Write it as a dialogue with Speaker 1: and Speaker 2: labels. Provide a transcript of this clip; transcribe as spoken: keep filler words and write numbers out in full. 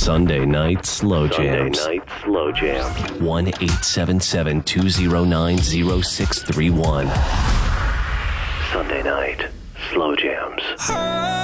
Speaker 1: Sunday Night Slow Jams.
Speaker 2: Sunday Night Slow Jams.
Speaker 1: one eight seven seven, two zero nine, zero six three one.
Speaker 2: Sunday Night Slow Jams.